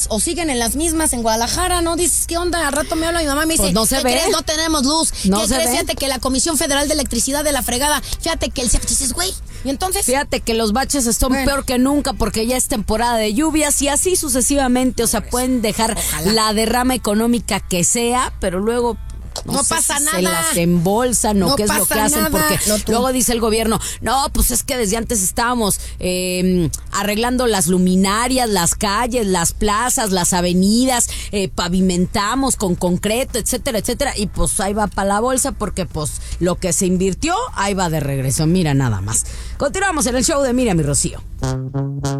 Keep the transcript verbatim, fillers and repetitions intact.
o siguen en las mismas en Guadalajara, ¿no? Dices, ¿qué onda? Al rato me habla mi mamá y me dice, pues no se ¿qué ve? crees? No tenemos luz. No ¿Qué se crees? ve. Fíjate que la Comisión Federal de Electricidad de la fregada, fíjate que el C E P dices, güey, ¿y entonces? Fíjate que los baches están Bueno. peor que nunca porque ya es temporada de lluvias y así sucesivamente, o sea, pueden dejar Ojalá. la derrama económica que sea, pero luego no, No sé pasa si nada. se las embolsan o No qué es lo pasa que hacen, nada. porque No, tú. luego dice el gobierno, no, pues es que desde antes estábamos eh, arreglando las luminarias, las calles, las plazas, las avenidas, eh, pavimentamos con concreto, etcétera, etcétera, y pues ahí va para la bolsa porque pues lo que se invirtió, ahí va de regreso, mira nada más. Continuamos en el show de Miriam y Rocío.